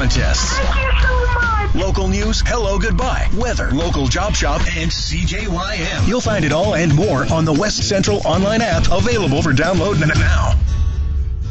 contests. Thank you so much. Local news, hello, goodbye, weather, local job shop, and CJYM. You'll find it all and more on the West Central online app, available for download now.